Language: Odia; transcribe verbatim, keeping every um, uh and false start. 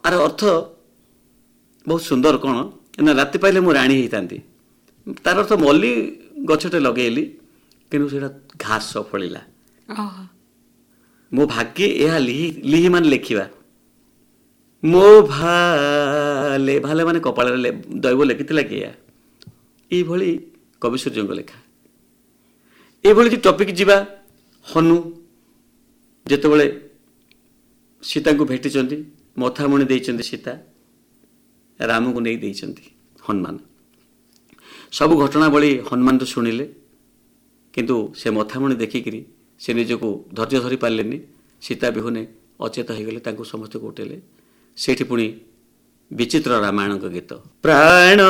ଆର ଅର୍ଥ ବହୁତ ସୁନ୍ଦର କ'ଣ ନା ରାତି ପାଇଲେ ମୁଁ ରାଣୀ ହେଇଥାନ୍ତି। ତାର ଅର୍ଥ ମଲ୍ଲି ଗଛଟେ ଲଗେଇଲି କିନ୍ତୁ ସେଇଟା ଘାସ ଫଳିଲା। ମୋ ଭାଗ୍ୟେ ଏହା ଲିହି ଲିହି ମାନେ ଲେଖିବା। ମୋ ଭାଲେ ଭାଲେ ମାନେ କପାଳରେ ଦୈବ ଲେଖିଥିଲା କିଆ। ଏଇଭଳି କବି ସୂର୍ଯ୍ୟଙ୍କ ଲେଖା। ଏଇଭଳି କି ଟପିକ୍ ଯିବା ହନୁ ଯେତେବେଳେ ସୀତାଙ୍କୁ ଭେଟିଛନ୍ତି, ମଥାମଣି ଦେଇଛନ୍ତି ସୀତା, ରାମକୁ ନେଇ ଦେଇଛନ୍ତି ହନୁମାନ। ସବୁ ଘଟଣାବଳୀ ହନୁମାନ ତ ଶୁଣିଲେ, କିନ୍ତୁ ସେ ମଥାମଣି ଦେଖିକିରି ସେ ନିଜକୁ ଧୈର୍ଯ୍ୟ ଧରି ପାରିଲେନି। ସୀତା ବିହୁନେ ଅଚେତ ହୋଇଗଲେ, ତାଙ୍କୁ ସମସ୍ତେ ଉଠେଇଲେ। ସେଇଠି ପୁଣି ବିଚିତ୍ର ରାମାୟଣଙ୍କ ଗୀତ ପ୍ରାଣ